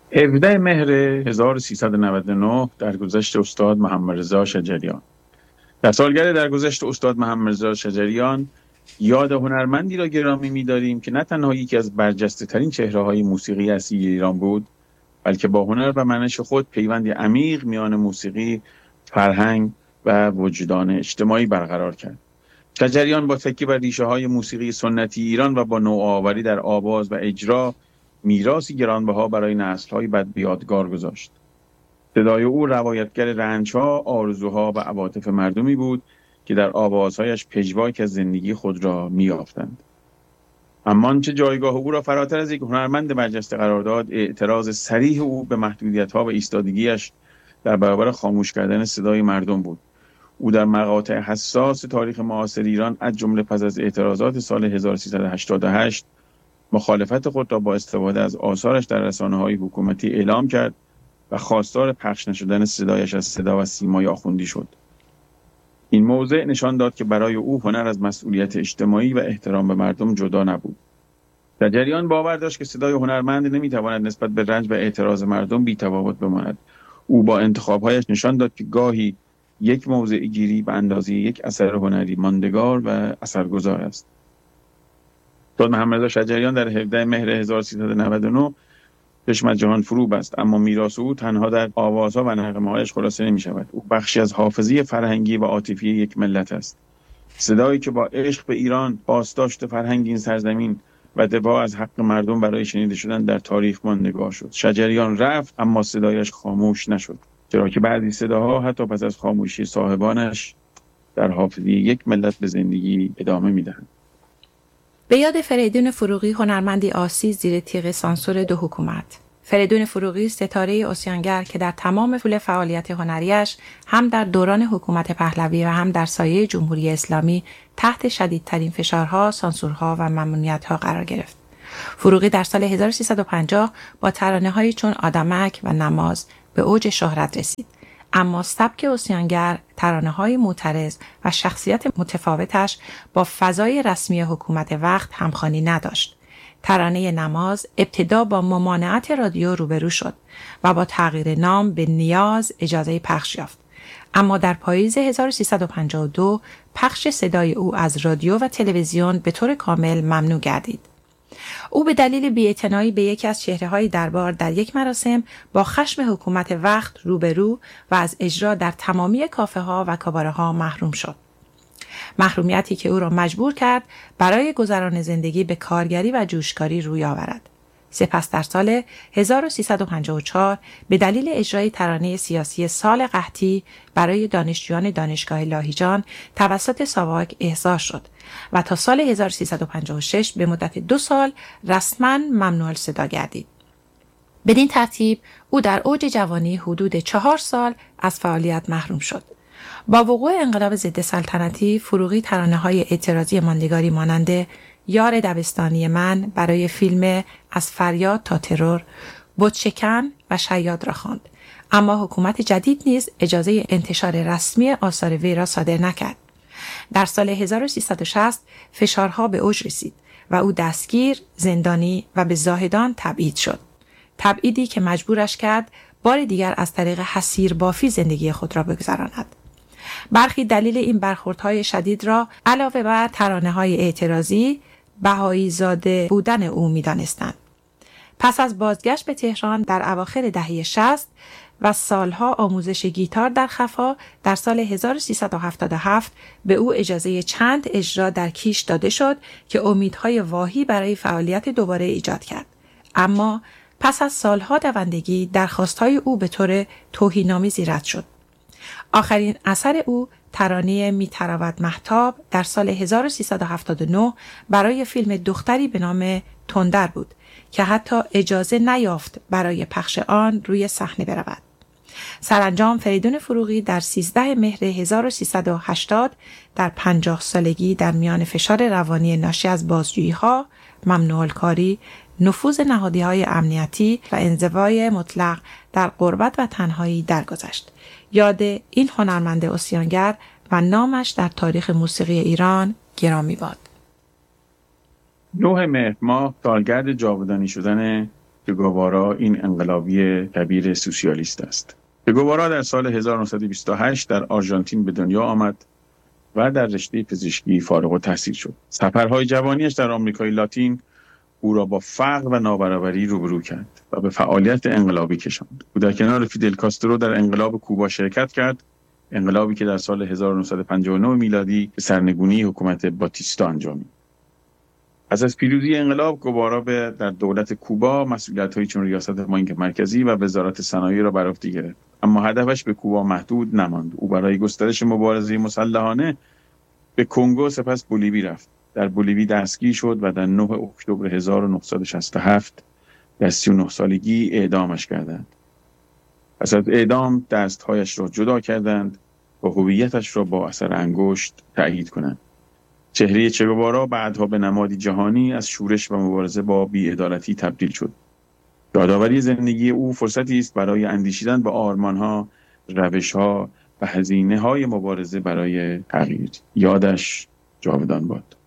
17 مهر 1399 درگذشت استاد محمدرضا شجریان. در سالگرد درگذشت استاد محمدرضا شجریان یاد هنرمندی را گرامی می‌داریم که نه تنها یکی از برجسته‌ترین چهره‌های موسیقی اصیل ایران بود، بلکه با هنر و منش خود پیوندی عمیق میان موسیقی، فرهنگ و وجدان اجتماعی برقرار کرد. شجریان با تکیه بر ریشه‌های موسیقی سنتی ایران و با نوآوری در آواز و اجرا میراثی گرانبها برای نسل‌های بعد به یادگار گذاشت. صدای او روایتگر رنج‌ها، آرزوها و عواطف مردمی بود که در آوازهایش پژواک از زندگی خود را می‌یافتند. اما آنچه جایگاه او را فراتر از یک هنرمند برجسته قرار داد، اعتراض صریح او به محدودیت‌ها و ایستادگی‌اش در برابر خاموش کردن صدای مردم بود. او در مقاطع حساس تاریخ معاصر ایران، از جمله پس از اعتراضات سال 1388، مخالفت خود را با استفاده از آثارش در رسانه‌های حکومتی اعلام کرد و خواستار پخش نشدن صدایش از صدا و سیمای آخوندی شد. این موضع نشان داد که برای او هنر از مسئولیت اجتماعی و احترام به مردم جدا نبود. شجریان باور داشت که صدای هنرمند نمیتواند نسبت به رنج و اعتراض مردم بی‌تفاوت بماند. او با انتخاب‌هایش نشان داد که گاهی یک موضع گیری به اندازه یک اثر هنری ماندگار و اثرگذار است. استاد محمدرضا شجریان در 17 مهر 1399 چشم از جهان فرو بست، اما میراث او تنها در آوازها و نغمه‌هایش خلاصه نمی‌شود. او بخشی از حافظه فرهنگی و عاطفی یک ملت است. صدایی که با عشق به ایران، پاسداشت فرهنگ این سرزمین و دفاع از حق مردم برای شنیده شدن در تاریخ ماندگار شد. شجریان رفت اما صدایش خاموش نشد، چرا که بعضی صداها حتی پس از خاموشی صاحبانش در حافظه یک ملت به زندگی ادامه می‌دهند. به یاد فریدون فروغی، هنرمندی آسی زیر تیغ سانسور دو حکومت. فریدون فروغی ستاره آسیانگر که در تمام طول فعالیت هنریش هم در دوران حکومت پهلوی و هم در سایه جمهوری اسلامی تحت شدیدترین فشارها، سانسورها و ممنوعیت‌ها قرار گرفت. فروغی در سال 1350 با ترانه‌هایی چون آدمک و نماز به اوج شهرت رسید. اما سبک آسیانگر، ترانه‌های معترض و شخصیت متفاوتش با فضای رسمی حکومت وقت همخوانی نداشت. ترانه نماز ابتدا با ممانعت رادیو روبرو شد و با تغییر نام به نیاز اجازه پخش یافت. اما در پاییز 1352 پخش صدای او از رادیو و تلویزیون به طور کامل ممنوع گردید. او به دلیل بی‌اعتنایی به یکی از چهره‌های دربار در یک مراسم با خشم حکومت وقت روبرو و از اجرا در تمامی کافه‌ها و کاباره‌ها محروم شد. محرومیتی که او را مجبور کرد برای گذران زندگی به کارگری و جوشکاری روی آورد. سپس در سال 1354 به دلیل اجرای ترانه سیاسی سال قحطی برای دانشجویان دانشگاه لاهیجان توسط ساواک احضار شد و تا سال 1356 به مدت 2 سال رسما ممنوع الصدا گردید. بدین ترتیب او در اوج جوانی حدود 4 سال از فعالیت محروم شد. با وقوع انقلاب ضد سلطنتی، فروغی ترانه‌های اعتراضی ماندگاری مانند یار دبستانی من برای فیلم از فریاد تا ترور، بتشکن و شیاد را خواند. اما حکومت جدید نیز اجازه انتشار رسمی آثار وی را صادر نکرد. در سال 1360 فشارها به اوج رسید و او دستگیر، زندانی و به زاهدان تبعید شد. تبعیدی که مجبورش کرد بار دیگر از طریق حصیر بافی زندگی خود را بگذراند. برخی دلیل این برخوردهای شدید را علاوه بر ترانه‌های اعتراضی بهایی زاده بودن او می‌دانستند. پس از بازگشت به تهران در اواخر دهه 60 و سالها آموزش گیتار در خفا، در سال 1377 به او اجازه چند اجرا در کیش داده شد که امیدهای واهی برای فعالیت دوباره ایجاد کرد. اما پس از سالها دوندگی درخواستهای او به طور توهین‌آمیزی رد شد. آخرین اثر او ترانه می‌تراود مهتاب در سال 1379 برای فیلم دختری به نام تندر بود که حتی اجازه نیافت برای پخش آن روی صحنه برود. سرانجام فریدون فروغی در 13 مهر 1380 در 50 سالگی در میان فشار روانی ناشی از بازجویی‌ها، ممنوع الکاری، نفوذ نهادی‌های امنیتی و انزوای مطلق در غربت و تنهایی درگذشت. یاد این هنرمند عصیانگر و نامش در تاریخ موسیقی ایران گرامی باد. 9 مهر ماه سالگرد جاودانی شدن چه گوارا این انقلابی کبیر سوسیالیست است. چه گوارا در سال 1928 در آرژانتین به دنیا آمد و در رشته پزشکی فارغ التحصیل شد. سفرهای جوانیش در آمریکای لاتین او را با فقر و نابرابری روبرو کرد و به فعالیت انقلابی کشاند. او در کنار فیدل کاسترو در انقلاب کوبا شرکت کرد، انقلابی که در سال 1959 میلادی به سرنگونی حکومت باتیستا انجامید. از پیروزی انقلاب گوارا در دولت کوبا مسئولیت‌هایی چون ریاست بانک مرکزی و وزارت صنایع را بر عهده گرفت، اما هدفش به کوبا محدود نماند. او برای گسترش مبارزه مسلحانه به کنگو سپس بولیوی رفت. در بولیوی دستگیر شد و در 9 اکتبر 1967 در 39 سالگی اعدامش کردند. پس از اعدام دستهایش را جدا کردند و هویتش را با اثر انگشت تأیید کنند. چهره چه گوارا بعدها به نمادی جهانی از شورش و مبارزه با بی‌عدالتی تبدیل شد. یادآوری زندگی او فرصتی است برای اندیشیدن به آرمان‌ها، روش‌ها و هزینه‌های مبارزه برای تغییر. یادش جاودان باد.